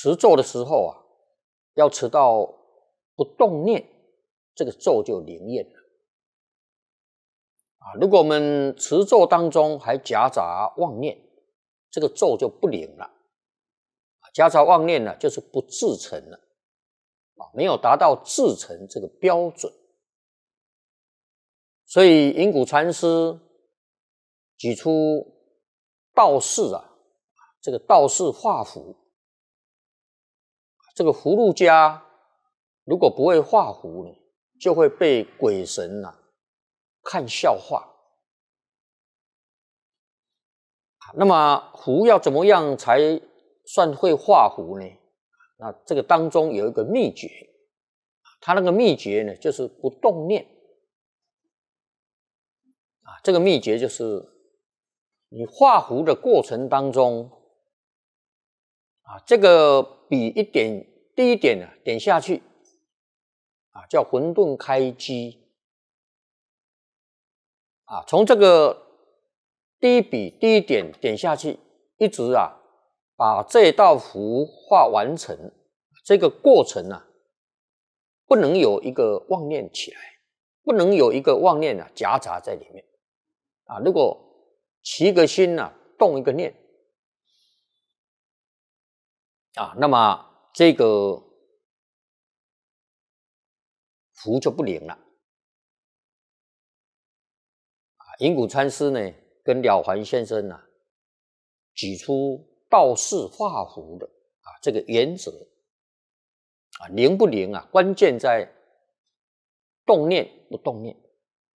持咒的时候啊，要持到不动念，这个咒就灵验了。如果我们持咒当中还夹杂妄念，这个咒就不灵了。夹杂妄念呢，就是不至诚了，没有达到至诚这个标准。所以隐谷禅师举出道士这个道士画符，这个符箓家如果不会画符呢，就会被鬼神看笑话。那么符要怎么样才算会画符呢？那这个当中有一个秘诀，它那个秘诀呢，就是不动念。这个秘诀就是你画符的过程当中这个笔第一点点下去叫混沌开机从这个第一笔第一点点下去，一直把这道符画完成，这个过程不能有一个妄念起来，不能有一个妄念夹杂在里面如果起一个心动一个念那么这个符就不灵了。隐谷禅师呢跟了凡先生举出道士画符的这个原则灵不灵关键在动念不动念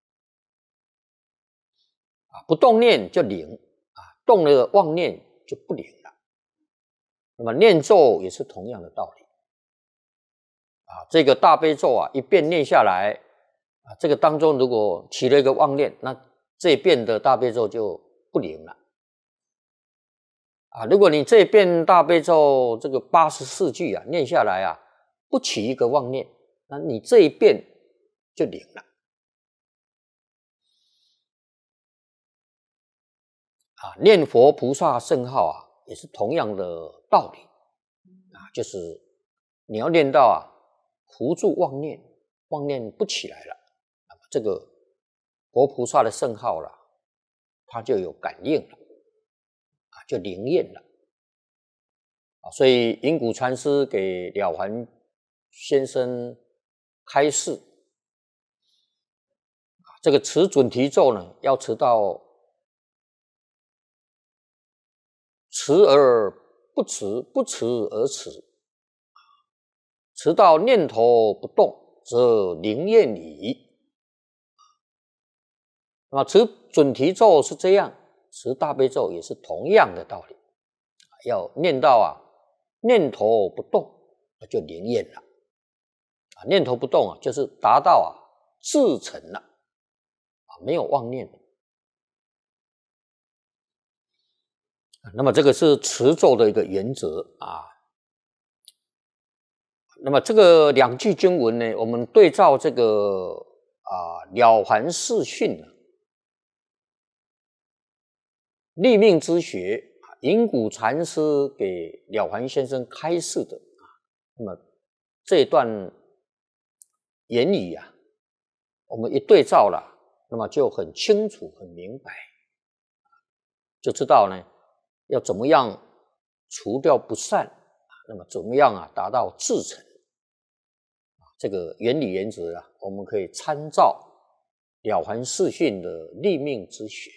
不动念就灵动了妄念就不灵了。那么念咒也是同样的道理这个大悲咒一遍念下来这个当中如果起了一个妄念，那这一遍的大悲咒就不灵了如果你这一遍大悲咒这个84句念下来不起一个妄念，那你这一遍就灵了念佛菩萨圣号也是同样的道理就是你要念到扶助妄念，妄念不起来了，那么这个佛菩萨的圣号它就有感应了就灵验了所以隐谷禅师给了凡先生开示这个持准提咒呢，要持到持而不持，不持而持，持到念头不动，则灵验矣。那么持准提咒是这样，持大悲咒也是同样的道理，要念到念头不动，就灵验了念头不动就是达到至诚了没有妄念了那么这个是持咒的一个原则那么这个两句经文呢，我们对照这个了凡四训立命之学隐谷禅师给了凡先生开示的那么这一段言语我们一对照了，那么就很清楚很明白，就知道呢要怎么样除掉不善那么怎么样达到至诚这个原理原则我们可以参照了凡四训的立命之学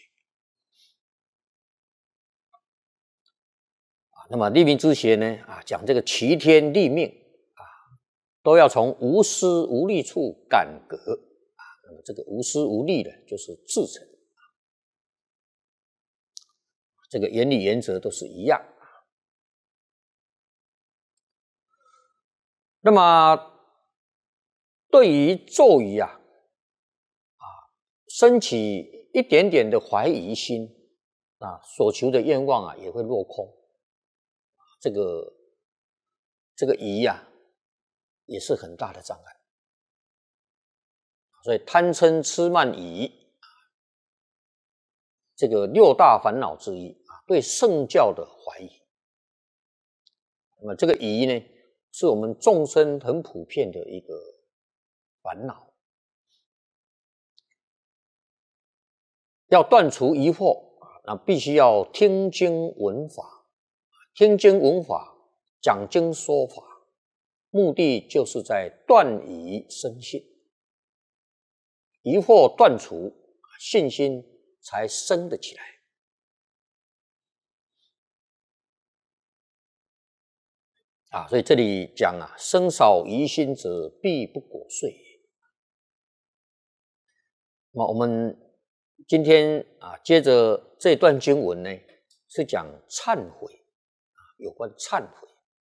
那么立命之学呢讲这个齐天立命都要从无私无利处感革那么这个无私无利呢就是至诚这个原理原则都是一样那么对于咒语升起一点点的怀疑心所求的愿望也会落空这个疑也是很大的障碍所以贪嗔痴慢疑这个六大烦恼之一对圣教的怀疑那么这个疑呢，是我们众生很普遍的一个烦恼。要断除疑惑，那必须要听经闻法，听经闻法，讲经说法，目的就是在断疑生信，疑惑断除，信心才生得起来。所以这里讲生少疑心者，必不果遂。那么我们今天接着这段经文呢，是讲忏悔，有关忏悔。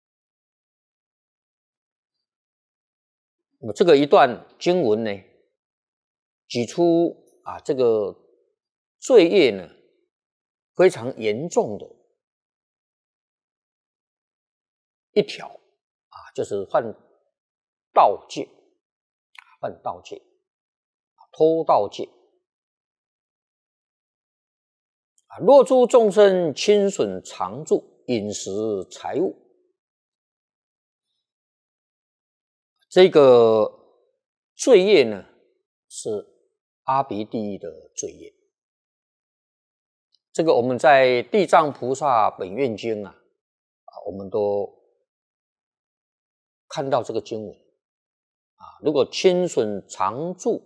那么这个一段经文呢，举出这个罪业呢非常严重的一条就是犯盗戒，犯盗戒，偷盗戒。若诸众生侵损常住、饮食、财物，这个罪业呢，是阿鼻地狱的罪业。这个我们在《地藏菩萨本愿经》我们都看到这个经文如果侵损常住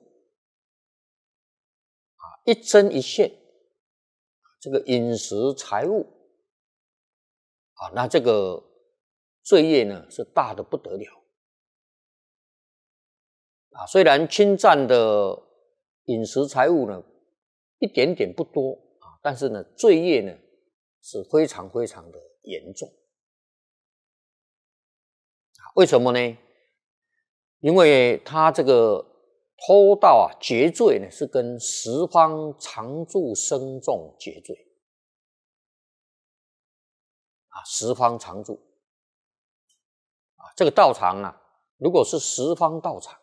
一针一线，这个饮食财物那这个罪业呢是大的不得了虽然侵占的饮食财物呢一点点不多但是呢罪业呢是非常非常的严重为什么呢？因为他这个偷盗结罪呢是跟十方常住生众结罪十方常住这个道场如果是十方道场，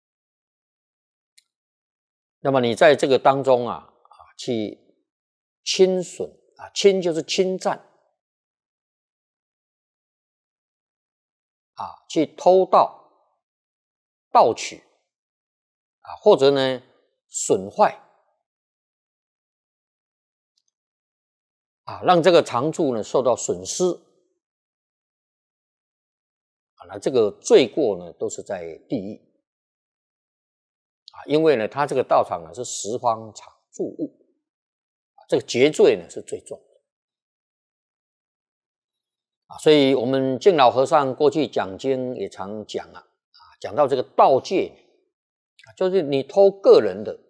那么你在这个当中去侵损侵就是侵占去偷盗盗取或者呢损坏让这个常住呢受到损失那这个罪过呢都是在地狱因为呢他这个道场呢是十方常住物这个结罪呢是最重的所以我们净老和尚过去讲经也常讲讲到这个盗戒就是你偷个人的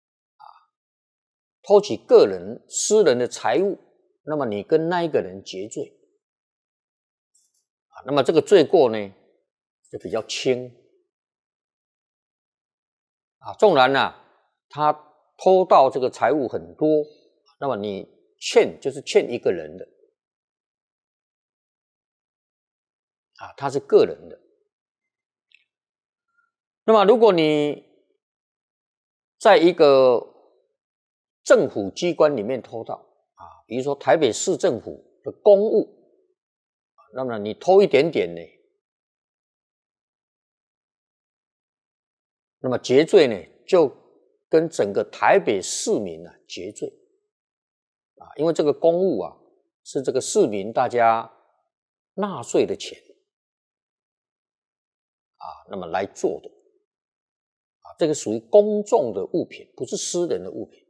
偷取个人私人的财物，那么你跟那一个人结罪那么这个罪过呢就比较轻纵然他偷盗这个财物很多，那么你欠就是欠一个人的他是个人的。那么如果你在一个政府机关里面偷盗比如说台北市政府的公务那么你偷一点点呢，那么结罪呢就跟整个台北市民结罪因为这个公务是这个市民大家纳税的钱那么来做的这个属于公众的物品，不是私人的物品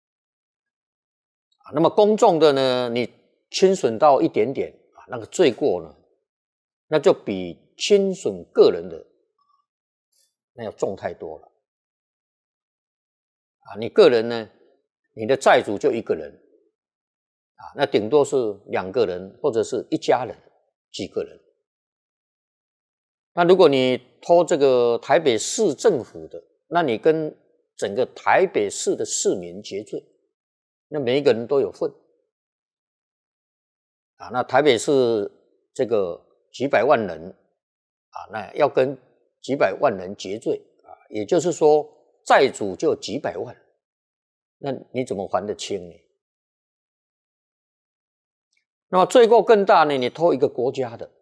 那么公众的呢你侵损到一点点那个罪过呢那就比侵损个人的那要重太多了你个人呢你的债主就一个人那顶多是2个人或者是一家人几个人那如果你偷这个台北市政府的，那你跟整个台北市的市民结罪，那每一个人都有份那台北市这个几百万人那要跟几百万人结罪也就是说债主就几百万，那你怎么还得清呢？那么罪过更大呢，你偷一个国家的